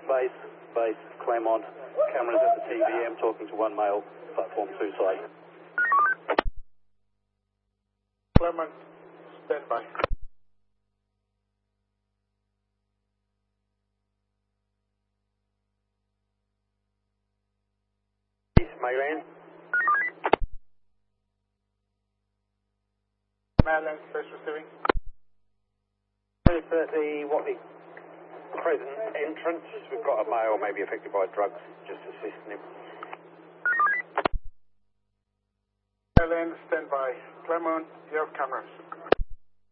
Base, Claremont, cameras at the TVM, talking to one male, platform 2 side. Claremont, stand by. Mayland. Mayland, first receiving. Is the Watley present entrance? We've got a male maybe affected by drugs, just assisting him. Mayland, stand by. Claremont, you have cameras.